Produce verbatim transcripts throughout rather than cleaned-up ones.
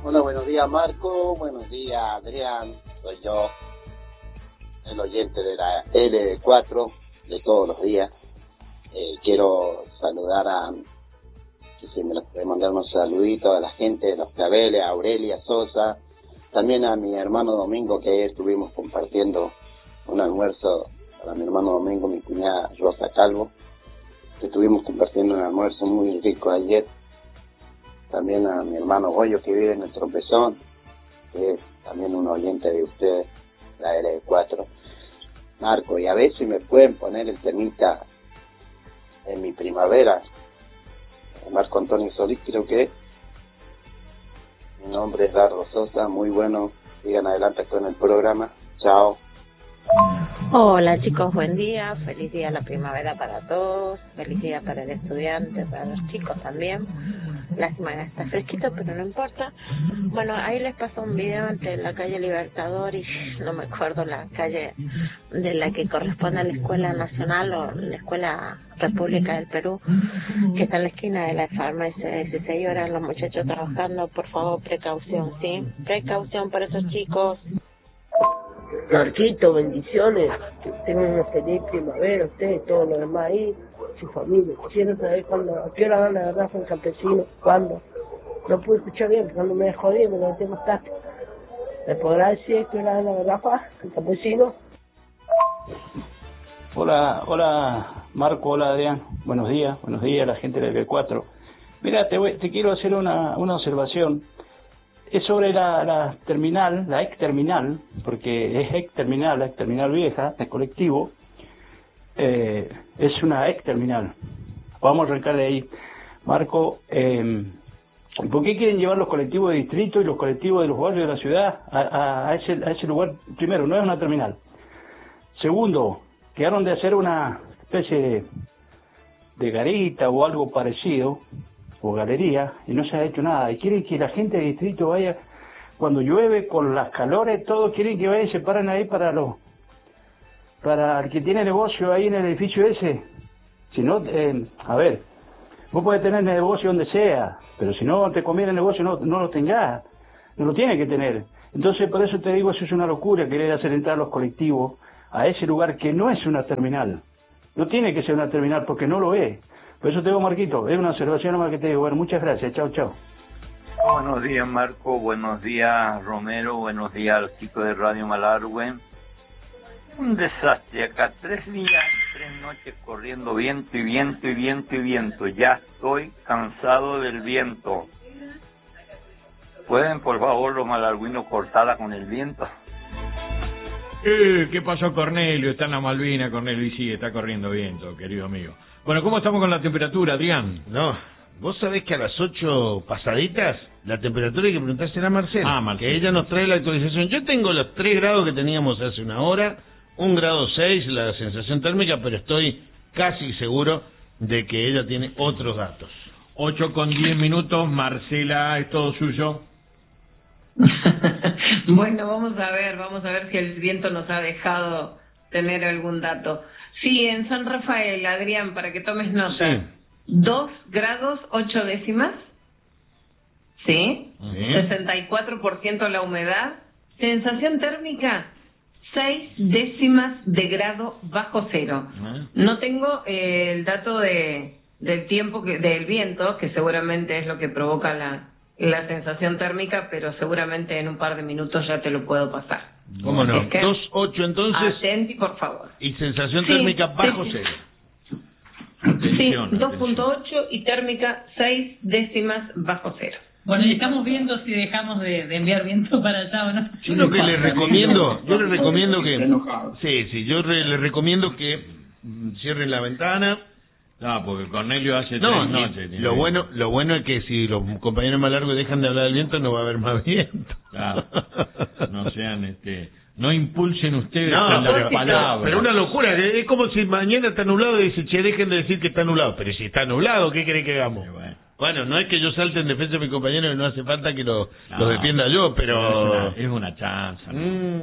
Hola, buenos días Marco, buenos días Adrián, soy yo, el oyente de la L cuatro de todos los días. Eh, quiero saludar a, que si me lo puede mandar unos saluditos a la gente de Los Claveles, a Aurelia Sosa, también a mi hermano Domingo, que ayer estuvimos compartiendo un almuerzo, para mi hermano Domingo, mi cuñada Rosa Calvo, que estuvimos compartiendo un almuerzo muy rico ayer. También a mi hermano Goyo, que vive en el Tropezón, que es también un oyente de ustedes, la L cuatro. Marco, y a ver si me pueden poner el temita en mi primavera. Marco Antonio Solís, creo que es. Mi nombre es Dardo Sosa, muy bueno. Sigan adelante con el programa. Chao. Hola chicos, buen día, feliz día de la primavera para todos, feliz día para el estudiante, para los chicos también. Lástima que está fresquito, pero no importa. Bueno, ahí les pasó un video entre la calle Libertador y no me acuerdo la calle de la que corresponde a la Escuela Nacional o la Escuela República del Perú, que está en la esquina de la farmacia de dieciséis horas, los muchachos trabajando. Por favor, precaución, ¿sí? Precaución para esos chicos. Marquito, bendiciones, que tengan una feliz primavera, ustedes y todos los demás ahí, su familia. Quiero saber cuándo, a qué hora van la verdad en Campesino, cuándo. No pude escuchar bien, cuando me jodí, me levanté más tarde. ¿Me podrá decir a qué hora van la verdad en Campesino? Hola, hola Marco, hola Adrián, buenos días, buenos días a la gente del B cuatro. Mira, te, voy, te quiero hacer una, una observación. Es sobre la, la terminal, la ex terminal, porque es ex terminal, la ex terminal vieja, el colectivo, eh, es una ex terminal. Vamos a arrancar de ahí. Marco, eh, ¿por qué quieren llevar los colectivos de distrito y los colectivos de los barrios de la ciudad a, a, a, ese, a ese lugar? Primero, no es una terminal. Segundo, quedaron de hacer una especie de, de garita o algo parecido, o galería, y no se ha hecho nada, y quieren que la gente del distrito vaya, cuando llueve, con las calores, todos quieren que vaya y se paren ahí para los, para el que tiene negocio ahí en el edificio ese. Si no, eh, a ver, vos podés tener negocio donde sea, pero si no te conviene el negocio, no, no lo tengas, no lo tienes que tener. Entonces, por eso te digo, eso es una locura, querer hacer entrar los colectivos a ese lugar que no es una terminal. No tiene que ser una terminal, porque no lo es. Por eso te digo, Marquito, es una observación nomás que te digo. Bueno, muchas gracias. Chao, chao. Buenos días, Marco. Buenos días, Romero. Buenos días a los chicos de Radio Malargüe. Un desastre acá. Tres días, tres noches corriendo viento y viento y viento y viento. Ya estoy cansado del viento. ¿Pueden, por favor, los malargüinos cortarla con el viento? Eh, ¿Qué pasó, Cornelio? Está en la Malvina, Cornelio, y sí, está corriendo viento, querido amigo. Bueno, ¿cómo estamos con la temperatura, Adrián? No, vos sabés que a las ocho pasaditas, la temperatura hay que preguntársela a Marcela, ah, Marcela, que ella nos trae la actualización. Yo tengo los tres grados que teníamos hace una hora, un grado seis la sensación térmica, pero estoy casi seguro de que ella tiene otros datos. Ocho con diez minutos, Marcela, es todo suyo. Bueno, vamos a ver, vamos a ver si el viento nos ha dejado tener algún dato. Sí, en San Rafael, Adrián, para que tomes nota. Sí. Dos grados ocho décimas. ¿Sí? Sí. sesenta y cuatro por ciento la humedad. Sensación térmica, seis décimas de grado bajo cero. Ah. No tengo eh, el dato de del tiempo, que del viento, que seguramente es lo que provoca la, la sensación térmica, pero seguramente en un par de minutos ya te lo puedo pasar. ¿Cómo no? Es que dos ocho entonces. Atenti, por favor. Y sensación Sí, térmica bajo sí, sí. cero. Sí, Atención, dos punto ocho y térmica seis décimas bajo cero. Bueno, y estamos viendo si dejamos de, de enviar viento para allá o no. Yo lo que le recomiendo, yo le recomiendo que, sí, sí, yo re, le recomiendo que mm, cierren la ventana. No, porque Cornelio hace No, tres y noches. tiene lo viento. bueno, lo bueno es que si los compañeros más largos dejan de hablar del viento, no va a haber más viento. Claro. No sean, este, no impulsen ustedes No, con pero, las palabras. pero una locura, es como si mañana está nublado y dice, che, dejen de decir que está nublado. Pero si está nublado, ¿qué creen que hagamos? Sí, bueno. Bueno, no es que yo salte en defensa de mi compañero y no hace falta que lo, No, lo defienda yo, pero... Es una, es una chanza. ¿no? Mm,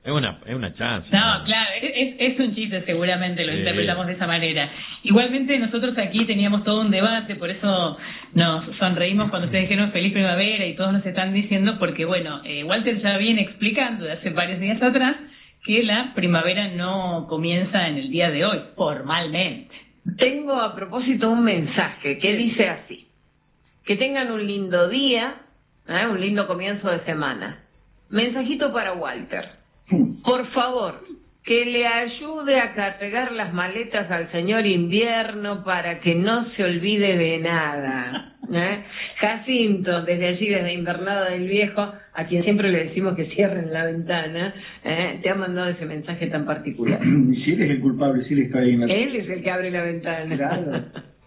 Es una, es una chance. No, claro, es, es un chiste, seguramente lo Sí. interpretamos de esa manera. Igualmente nosotros aquí teníamos todo un debate, por eso nos sonreímos cuando ustedes dijeron feliz primavera y todos nos están diciendo, porque bueno, eh, Walter ya viene explicando de hace varios días atrás que la primavera no comienza en el día de hoy, formalmente. Tengo a propósito un mensaje que dice así: que tengan un lindo día, ¿eh? un lindo comienzo de semana. Mensajito para Walter. Por favor, que le ayude a cargar las maletas al señor invierno para que no se olvide de nada. ¿eh? Jacinto, desde allí, desde Invernada del Viejo, a quien siempre le decimos que cierren la ventana, ¿eh? te ha mandado ese mensaje tan particular. Si él es el culpable, si él está ahí en la... Él es el que abre la ventana. Claro.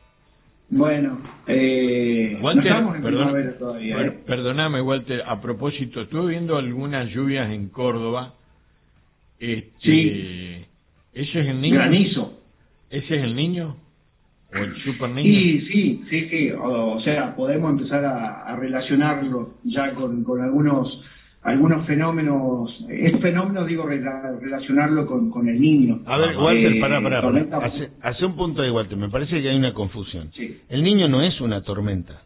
Bueno, eh, Walter, no estamos en perdón, primavera todavía. per- ¿eh? perdóname, Walter, a propósito, estuve viendo algunas lluvias en Córdoba. Este, Sí. ¿Ese es el niño? Granizo. ¿Ese es el niño? ¿O el super niño? Sí, sí, sí, sí. O, o sea, podemos empezar a, a relacionarlo ya con, con algunos algunos fenómenos. Es fenómeno, digo, rela- relacionarlo con, con el niño. A ver, Walter, Eh, pará, pará, pará. tormenta- Hace, hace un punto de Walter, me parece que hay una confusión. Sí. El niño no es una tormenta.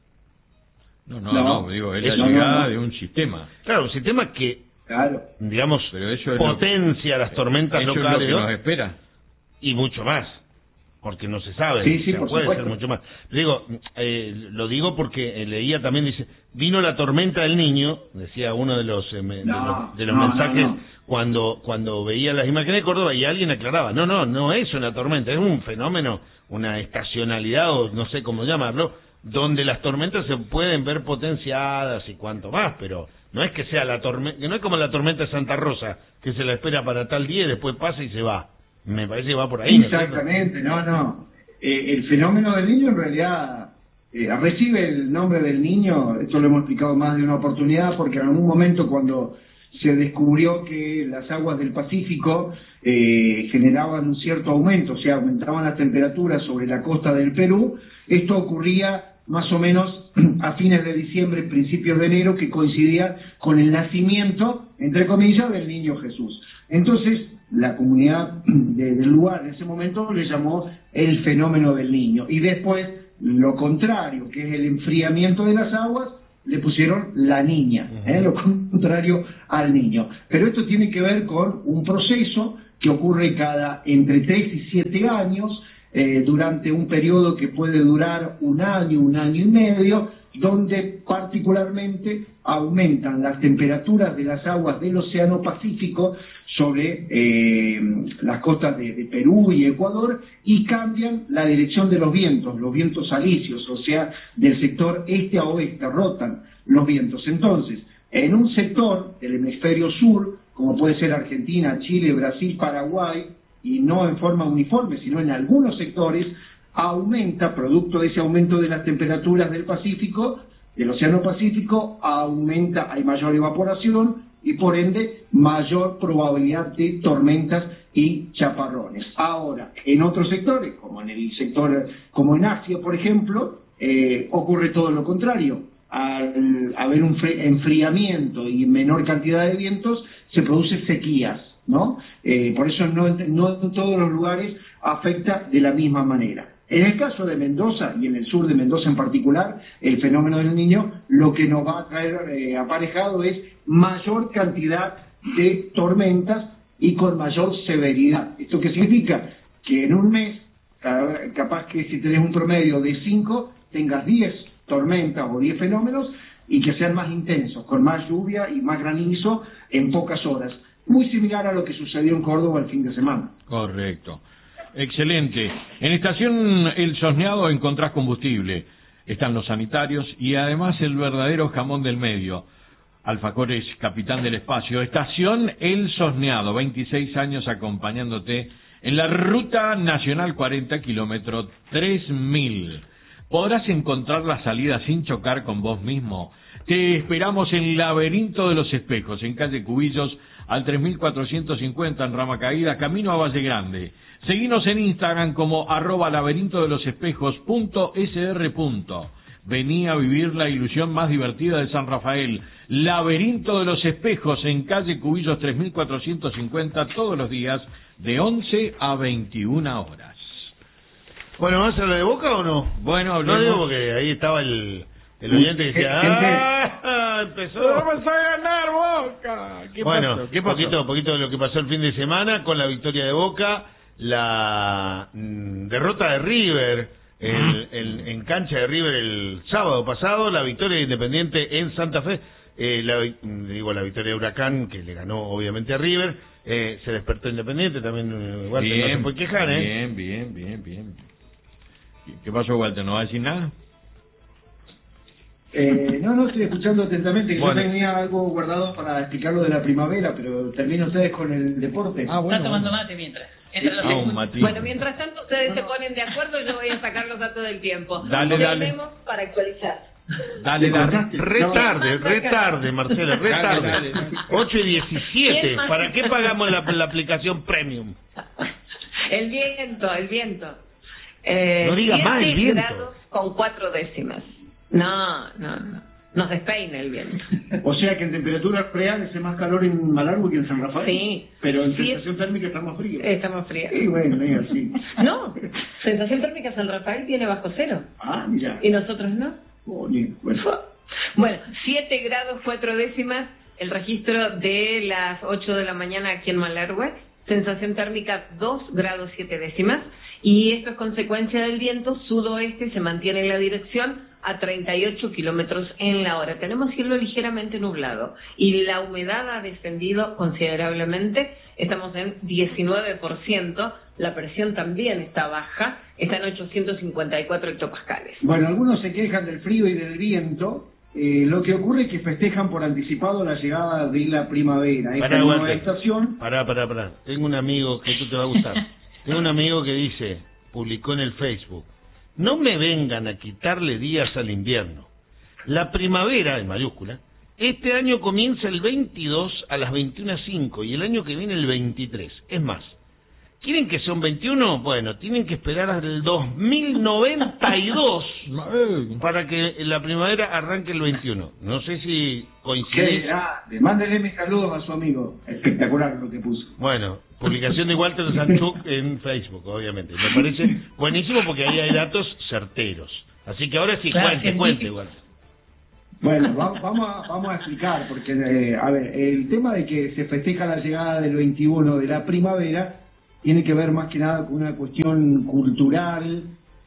No, no, No. no, digo, es la Es- no, llegada no, no. de un sistema. Claro, un sistema que, Claro. digamos, Pero eso es lo- potencia las tormentas Eso es lo locales, que ¿no? nos espera. Y mucho más, porque no se sabe, Sí, sí, o sea, por puede supuesto. ser mucho más. Digo, eh, lo digo porque eh, leía también, dice, vino la tormenta del niño, decía uno de los, eh, me- de No, los, de los no, mensajes, no, no. cuando cuando veía las imágenes de Córdoba y alguien aclaraba, no, no, no es una tormenta, es un fenómeno, una estacionalidad o no sé cómo llamarlo, donde las tormentas se pueden ver potenciadas y cuanto más, pero no es que sea la tormenta, no es como la tormenta de Santa Rosa, que se la espera para tal día y después pasa y se va. Me parece que va por ahí. ¿no es cierto? Exactamente, no, no. Eh, el fenómeno del niño en realidad eh, recibe el nombre del niño, esto lo hemos explicado más de una oportunidad, porque en algún momento cuando se descubrió que las aguas del Pacífico eh, generaban un cierto aumento, o sea, aumentaban las temperaturas sobre la costa del Perú, esto ocurría más o menos a fines de diciembre, principios de enero, que coincidía con el nacimiento, entre comillas, del niño Jesús. Entonces, la comunidad de, del lugar en ese momento le llamó el fenómeno del niño. Y después, lo contrario, que es el enfriamiento de las aguas, le pusieron la niña, ¿eh? Lo contrario al niño. Pero esto tiene que ver con un proceso que ocurre cada entre tres y siete años, eh, durante un periodo que puede durar un año, un año y medio, donde particularmente aumentan las temperaturas de las aguas del Océano Pacífico sobre eh, las costas de, de Perú y Ecuador, y cambian la dirección de los vientos, los vientos alisios, o sea, del sector este a oeste, rotan los vientos. Entonces, en un sector del hemisferio sur, como puede ser Argentina, Chile, Brasil, Paraguay, y no en forma uniforme, sino en algunos sectores, aumenta, producto de ese aumento de las temperaturas del Pacífico, del Océano Pacífico, aumenta, hay mayor evaporación y por ende mayor probabilidad de tormentas y chaparrones. Ahora, en otros sectores, como en el sector, como en Asia, por ejemplo, eh, ocurre todo lo contrario. Al haber un enfriamiento y menor cantidad de vientos, se producen sequías, ¿no? Eh, por eso no, no en todos los lugares afecta de la misma manera. En el caso de Mendoza, y en el sur de Mendoza en particular, el fenómeno del Niño lo que nos va a traer eh, aparejado es mayor cantidad de tormentas y con mayor severidad. ¿Esto qué significa? Que en un mes, capaz que si tenés un promedio de cinco, tengas diez tormentas o diez fenómenos y que sean más intensos, con más lluvia y más granizo en pocas horas. Muy similar a lo que sucedió en Córdoba el fin de semana. Correcto. Excelente. En Estación El Sosneado encontrás combustible. Están los sanitarios y además el verdadero jamón del medio. Alfacores, capitán del espacio. Estación El Sosneado, veintiséis años acompañándote en la Ruta Nacional cuarenta, kilómetro tres mil. Podrás encontrar la salida sin chocar con vos mismo. Te esperamos en Laberinto de los Espejos, en calle Cubillos, al tres mil cuatrocientos cincuenta, en Rama Caída, camino a Valle Grande. Seguinos en Instagram como arroba laberinto de los espejos punto s r. Vení a vivir la ilusión más divertida de San Rafael. Laberinto de los Espejos, en calle Cubillos tres mil cuatrocientos cincuenta, todos los días de once a veintiuna horas. Bueno, ¿vas a la de Boca o no? Bueno, no hablemos. digo porque ahí estaba el, el oyente que decía, ¡ah! Empezó. ¡Vamos a ganar, Boca! ¿Qué Bueno, pasó? ¿Qué pasó? poquito, poquito de lo que pasó el fin de semana con la victoria de Boca, la mm, derrota de River el, el, en cancha de River el sábado pasado, la victoria de Independiente en Santa Fe, eh, la, digo la victoria de Huracán, que le ganó obviamente a River, eh, se despertó Independiente, también eh, Walter Bien, no se puede quejar, ¿eh? Bien, bien, bien, bien. ¿Qué pasó, Walter? ¿No va a decir nada? Eh, no, no, estoy escuchando atentamente, que Bueno. yo tenía algo guardado para explicar lo de la primavera, pero terminen ustedes con el deporte. Ah, Está tomando mate mientras. Entre los Ah, un escucho. matito. Bueno, mientras tanto ustedes se ponen de acuerdo y yo voy a sacar los datos del tiempo. Dale, dale. Tenemos para actualizar. Dale, dale. Re tarde, re tarde, Marcelo, re Dale, tarde. dale. ocho y diecisiete. ¿Quién más? ¿Para qué pagamos la, la aplicación Premium? El viento, el viento. Eh, No diga más, el siete viento. grados con cuatro décimas. No, no, no. Nos despeina el viento. O sea que en temperaturas reales hace más calor en Malargüe que en San Rafael. Sí. Pero en Sí. sensación térmica está más frío. Estamos fríos. Sí, bueno, es así. No, sensación térmica San Rafael tiene bajo cero. Ah, mira. Y nosotros no. Oye, bueno. Bueno, siete grados cuatro décimas, el registro de las ocho de la mañana aquí en Malargüe. Sensación térmica dos grados siete décimas. Y esto es consecuencia del viento sudoeste, se mantiene en la dirección a treinta y ocho kilómetros en la hora. Tenemos cielo ligeramente nublado y la humedad ha descendido considerablemente. Estamos en diecinueve por ciento. La presión también está baja, está en ochocientos cincuenta y cuatro hectopascales. Bueno, algunos se quejan del frío y del viento. Eh, lo que ocurre es que festejan por anticipado la llegada de la primavera. Esta Pará, nueva Walter. estación. Pará, pará, pará. Tengo un amigo que esto te va a gustar. Tengo un amigo que dice, publicó en el Facebook, no me vengan a quitarle días al invierno. La primavera, en mayúscula, este año comienza el veintidós a las veintiuna cinco y el año que viene el veintitrés. Es más, ¿quieren que sea un veintiuno? Bueno, tienen que esperar hasta el dos mil noventa y dos para que la primavera arranque el veintiuno. No sé si Qué coincide. grande. Mándele mis saludos a su amigo. Espectacular lo que puso. Bueno, publicación de Walter Sanchuk en Facebook, obviamente. Me parece buenísimo porque ahí hay datos certeros. Así que ahora sí, Claro, cuente, científico. cuente, Walter. Bueno, va- vamos a, vamos a explicar, porque, eh, a ver, el tema de que se festeja la llegada del veintiuno de la primavera tiene que ver más que nada con una cuestión cultural,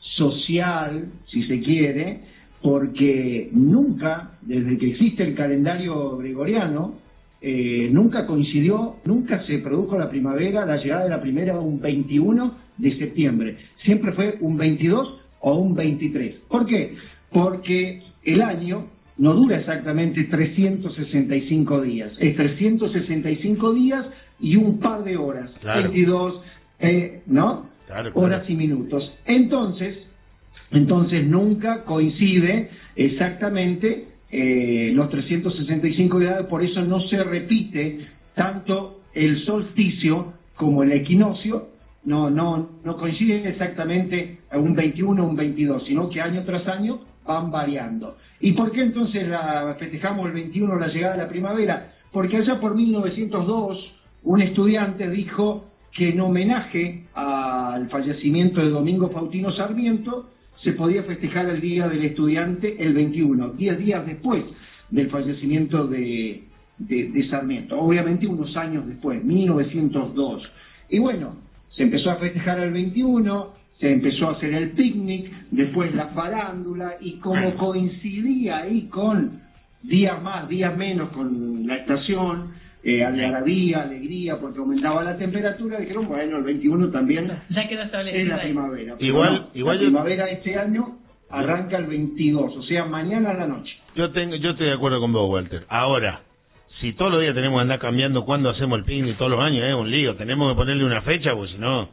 social, si se quiere, porque nunca, desde que existe el calendario gregoriano, eh, nunca coincidió, nunca se produjo la primavera, la llegada de la primera un veintiuno de septiembre. Siempre fue un veintidós o un veintitrés. ¿Por qué? Porque el año no dura exactamente trescientos sesenta y cinco días. Es trescientos sesenta y cinco días y un par de horas. Claro. veintidós, eh, ¿no? Claro, claro. Horas y minutos. Entonces, entonces nunca coincide exactamente eh, los trescientos sesenta y cinco días, por eso no se repite tanto el solsticio como el equinoccio, no no no coinciden exactamente un veintiuno o un veintidós, sino que año tras año van variando. ¿Y por qué entonces la festejamos el veintiuno, la llegada de la primavera? Porque allá por mil novecientos dos un estudiante dijo que en homenaje al fallecimiento de Domingo Faustino Sarmiento se podía festejar el Día del Estudiante el veintiuno, diez días después del fallecimiento de, de, de Sarmiento, obviamente unos años después, mil novecientos dos. Y bueno, se empezó a festejar el veintiuno, se empezó a hacer el picnic, después la farándula, y como coincidía ahí con días más, días menos con la estación, eh, algarabía, alegría, porque aumentaba la temperatura, dijeron, bueno, el veintiuno también Ya quedó es establecido la ahí. primavera. Pero Igual- no, igual la yo- primavera este año arranca el veintidós, o sea, mañana a la noche. Yo tengo, yo estoy de acuerdo con vos, Walter. Ahora, si todos los días tenemos que andar cambiando cuándo hacemos el picnic todos los años, es un lío. Tenemos que ponerle una fecha, porque si no,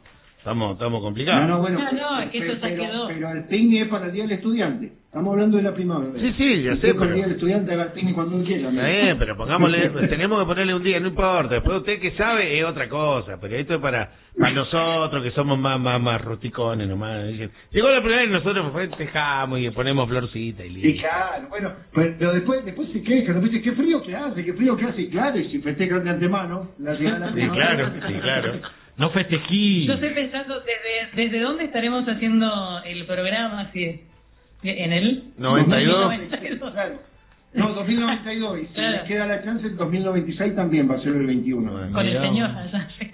Estamos, estamos complicados. No, no, bueno, No, no, es que eso ya pero, quedó. pero el picnic es para el Día del Estudiante. Estamos hablando de la primavera. Sí, sí, ya sé, Usted con el pero... Día del Estudiante haga el picnic cuando él quiera. Está bien, pero pongámosle, tenemos que ponerle un día, no importa. Después usted que sabe es otra cosa, pero esto es para, para nosotros que somos más, más, más rusticones nomás. Dicen, llegó la primavera y nosotros festejamos y ponemos florcita y listo. Sí, claro, bueno, pero después, después se quejan, después dice, qué frío que hace, qué frío que hace, y claro, y si festejan de antemano, la llegada de la Sí, primavera. claro, sí, claro. No festejí. Yo estoy pensando desde, desde dónde estaremos haciendo el programa, si en el noventa y dos. noventa y dos. Claro. No, dos mil noventa y dos, y si Claro. les queda la chance, el dos mil noventa y seis también va a ser el veintiuno. Bueno. Con el Mirá. señor allá. Sí.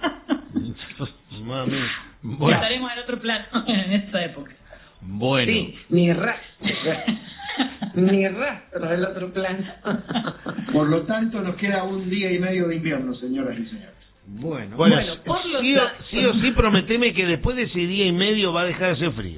Mami. Bueno, Estaremos en otro plano en esta época. bueno. Sí, ni rastro. Ni rastro del otro plano. Por lo tanto, nos queda un día y medio de invierno, señoras y señores. Bueno, Bueno, Bueno, por lo sí, o, tanto- sí o sí prometeme que después de ese día y medio va a dejar de hacer frío.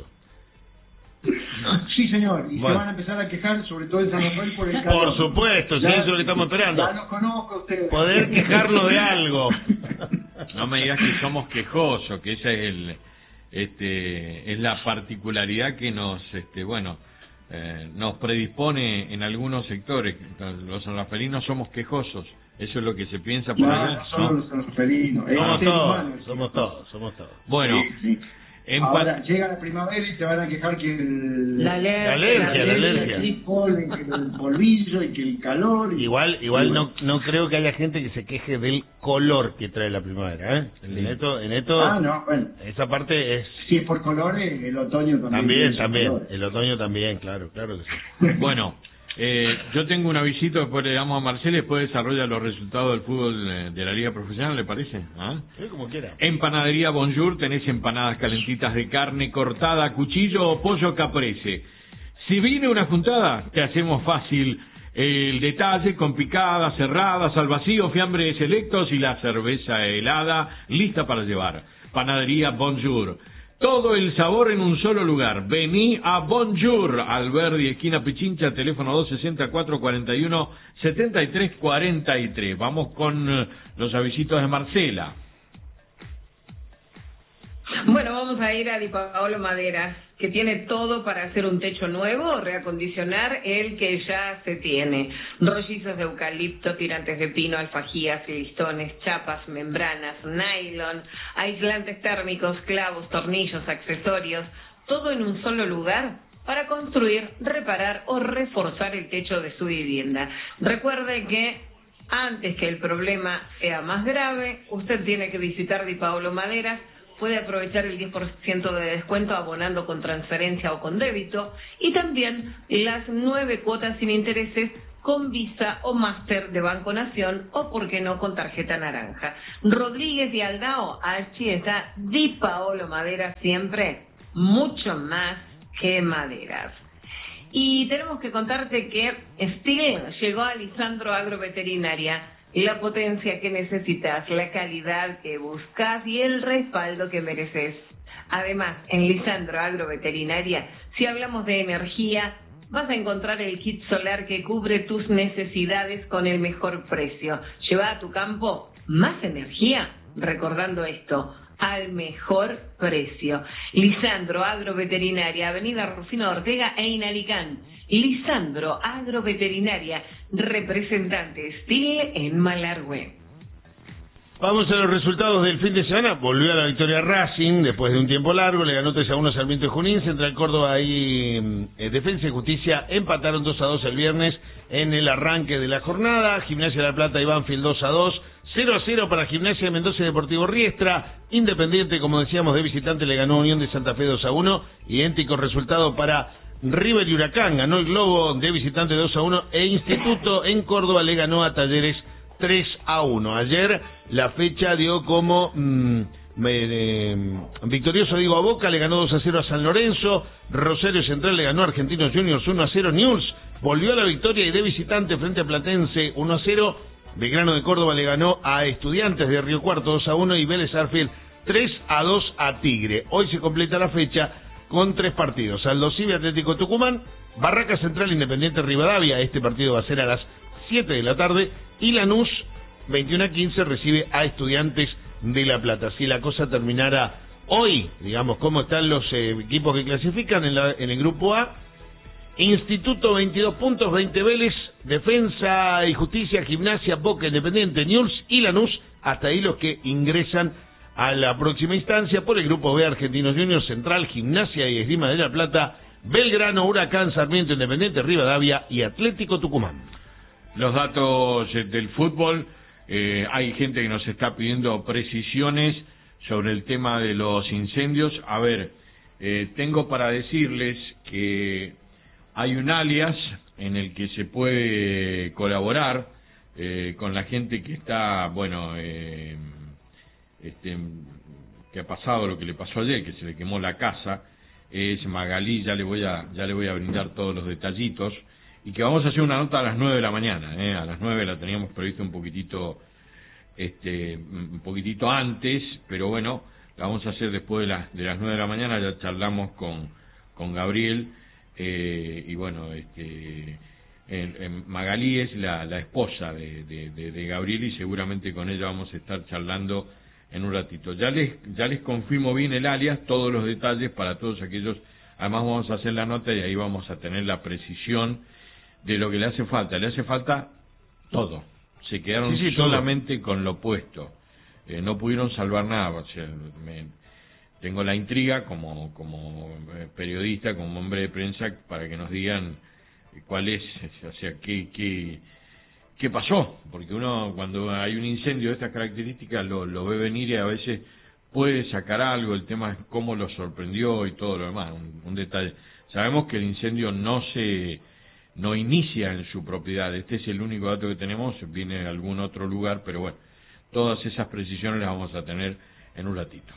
Sí, señor, y Bueno. se van a empezar a quejar, sobre todo en San Rafael, por el calor. Por supuesto, sí, Ya- eso es lo que estamos esperando. Ya los conozco a ustedes. Poder quejarlo de algo. no me digas que somos quejosos, que esa es el, este, es la particularidad que nos, este, bueno, eh, nos predispone en algunos sectores. Los sanrafalinos somos quejosos. Eso es lo que se piensa por No, allá, no solo ¿no? los sanrafelinos, es Somos ser humano, todos, sí. somos todos, somos todos. Bueno, Sí, sí. en pa- Ahora llega la primavera y se van a quejar que el... La alergia, La alergia, la alergia. Que el polen, que el polvillo y que el calor. Y... Igual, igual no, no creo que haya gente que se queje del color que trae la primavera, ¿eh? En esto, en esto, Ah, no, bueno. esa parte es Si es por colores, el otoño también. también, tiene sus también, colores. el otoño también, claro, claro que sí. bueno, eh, yo tengo un avisito, después le damos a Marcelo y después desarrolla los resultados del fútbol eh, de la Liga Profesional, ¿le parece? ¿Ah? Sí, como quiera. En Panadería Bonjour tenés empanadas calentitas de carne cortada a cuchillo o pollo caprese. Si viene una juntada, te hacemos fácil el detalle con picadas, cerradas, al vacío, fiambres selectos y la cerveza helada lista para llevar. Panadería Bonjour. Todo el sabor en un solo lugar. Vení a Bonjour, Alberdi, esquina Pichincha, teléfono dos sesenta, cuatro cuarenta y uno, setenta y tres cuarenta y tres. Vamos con eh, los avisitos de Marcela. Bueno, vamos a ir a Di Paolo Maderas, que tiene todo para hacer un techo nuevo o reacondicionar el que ya se tiene. Rollizos de eucalipto, tirantes de pino, alfajías, listones, chapas, membranas, nylon, aislantes térmicos, clavos, tornillos, accesorios, todo en un solo lugar para construir, reparar o reforzar el techo de su vivienda. Recuerde que antes que el problema sea más grave, usted tiene que visitar Di Paolo Maderas. Puede aprovechar el diez por ciento de descuento abonando con transferencia o con débito y también las nueve cuotas sin intereses con Visa o Master de Banco Nación o, por qué no, con tarjeta naranja. Rodríguez y Aldao, allí está Di Paolo Maderas, siempre mucho más que maderas. Y tenemos que contarte que Steel llegó a Lisandro Agroveterinaria. La potencia que necesitas, la calidad que buscas y el respaldo que mereces. Además, en Lisandro Agroveterinaria, si hablamos de energía, vas a encontrar el kit solar que cubre tus necesidades con el mejor precio. Lleva a tu campo más energía, recordando esto, al mejor precio. Lisandro Agroveterinaria, Avenida Rufino Ortega e Inalicán. Lisandro Agroveterinaria, representante Steel en Malargüe. Vamos a los resultados del fin de semana. Volvió a la victoria Racing después de un tiempo largo. Le ganó tres a uno Sarmiento de Junín. Central Córdoba y eh, Defensa y Justicia empataron dos a dos el viernes en el arranque de la jornada. Gimnasia de La Plata y Banfield dos a dos. cero a cero para Gimnasia de Mendoza y Deportivo Riestra. Independiente, como decíamos, de visitante le ganó Unión de Santa Fe dos a uno. Idéntico resultado para River y Huracán. Ganó el Globo de visitante dos a uno. E Instituto en Córdoba le ganó a Talleres tres a uno. Ayer la fecha dio como mmm, eh, victorioso digo a Boca, le ganó dos a cero a San Lorenzo. Rosario Central le ganó a Argentinos Juniors uno a cero. Newell's volvió a la victoria y de visitante frente a Platense uno a cero. Belgrano de Córdoba le ganó a Estudiantes de Río Cuarto dos a uno y Vélez Arfield tres a dos a Tigre. Hoy se completa la fecha con tres partidos. Aldo Civi, Atlético Tucumán, Barraca Central, Independiente Rivadavia. Este partido va a ser a las siete de la tarde. Y Lanús, veintiuno a quince, recibe a Estudiantes de La Plata. Si la cosa terminara hoy, digamos, cómo están los eh, equipos que clasifican en, la, en el grupo A. Instituto veintidós puntos, veinte Vélez, Defensa y Justicia, Gimnasia, Boca, Independiente, Newell's y Lanús, hasta ahí los que ingresan a la próxima instancia. Por el grupo B, Argentinos Juniors, Central, Gimnasia y Esgrima de la Plata, Belgrano, Huracán, Sarmiento, Independiente, Rivadavia y Atlético Tucumán. Los datos del fútbol, eh, hay gente que nos está pidiendo precisiones sobre el tema de los incendios. A ver, eh, tengo para decirles que hay un alias en el que se puede colaborar eh, con la gente que está, bueno, eh, este, que ha pasado lo que le pasó ayer, que se le quemó la casa. Es Magalí, ya le voy a ya le voy a brindar todos los detallitos, y que vamos a hacer una nota a las nueve de la mañana, eh, a las nueve la teníamos previsto un poquitito, este, un poquitito antes, pero bueno, la vamos a hacer después de las de las nueve de la mañana. Ya charlamos con con Gabriel. Eh, y bueno, este, en, en Magalí es la, la esposa de, de, de, de Gabriel, y seguramente con ella vamos a estar charlando en un ratito. Ya les ya les confirmo bien el alias, todos los detalles para todos aquellos. Además vamos a hacer la nota y ahí vamos a tener la precisión de lo que le hace falta. Le hace falta todo. Se quedaron sí, sí, solamente todo con lo puesto. Eh, no pudieron salvar nada. O sea, me, Tengo la intriga como como periodista, como hombre de prensa, para que nos digan cuál es, o sea, qué qué qué pasó, porque uno cuando hay un incendio de estas características lo, lo ve venir y a veces puede sacar algo. El tema es cómo lo sorprendió y todo lo demás, un, un detalle. Sabemos que el incendio no se no inicia en su propiedad, este es el único dato que tenemos, viene de algún otro lugar, pero bueno, todas esas precisiones las vamos a tener en un ratito.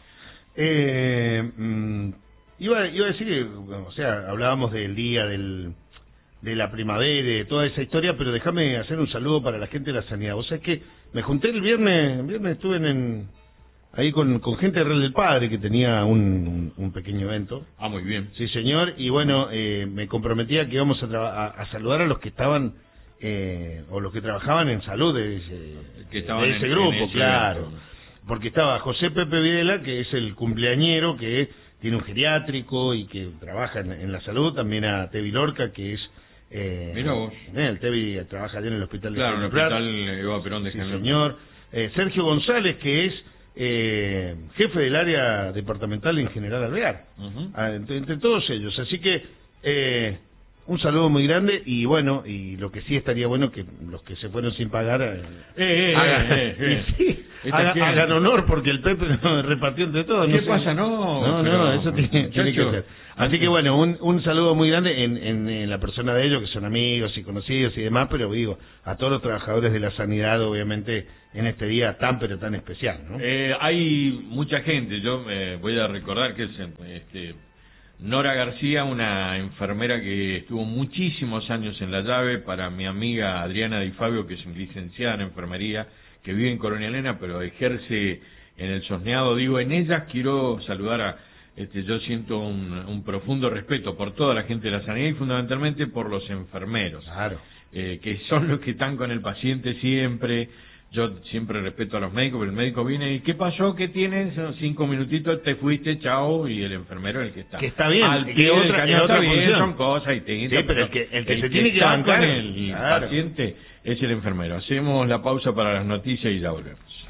Eh, mm, iba, iba a decir que, o sea, hablábamos del día del, de la primavera, de toda esa historia, pero déjame hacer un saludo para la gente de la sanidad. Vos sabés que me junté el viernes, el viernes estuve en, ahí con, con gente de Real del Padre, que tenía un, un, un pequeño evento. Ah, muy bien. Sí, señor, y bueno, eh, me comprometía que íbamos a, a, a saludar a los que estaban, eh, o los que trabajaban en salud de ese, que estaban de ese en, grupo, en ese claro. Evento. Porque estaba José Pepe Videla, que es el cumpleañero, que tiene un geriátrico y que trabaja en, en la salud. También a Tevi Lorca, que es... Eh, Mirá vos. Eh, el Tevi trabaja allá en el hospital de Claro, en el General hospital Eva Perón de sí, General. señor. Eh, Sergio González, que es eh, jefe del área departamental en General Alvear. Uh-huh. ah, entre, entre todos ellos. Así que... Eh, un saludo muy grande, y bueno, y lo que sí estaría bueno que los que se fueron sin pagar eh, eh, hagan, eh, eh, y sí, hagan, hagan honor, porque el Pepe nos repartió entre todos. ¿Qué no sé. pasa? No, no, pero, no, eso tiene, tiene que ser. Así que bueno, un, un saludo muy grande en, en, en la persona de ellos, que son amigos y conocidos y demás, pero digo, a todos los trabajadores de la sanidad, obviamente, en este día tan pero tan especial, ¿no? Eh, hay mucha gente, yo eh, voy a recordar que es, este, Nora García, una enfermera que estuvo muchísimos años en La Llave, para mi amiga Adriana Di Fabio, que es licenciada en enfermería, que vive en Colonia Elena, pero ejerce en el Sosneado. Digo, en ellas quiero saludar a, este, yo siento un, un profundo respeto por toda la gente de la sanidad y fundamentalmente por los enfermeros, claro, eh, que son los que están con el paciente siempre. Yo siempre respeto a los médicos, pero el médico viene y ¿qué pasó? ¿Qué tienes? Cinco minutitos, te fuiste, chao, y el enfermero es el que está. Que está bien, al que pie otra, del cañón, que otra está bien, función. son cosas y te, sí, pero el que, el que el se que tiene que está bancar con el claro. paciente es el enfermero. Hacemos la pausa para las noticias y ya volvemos.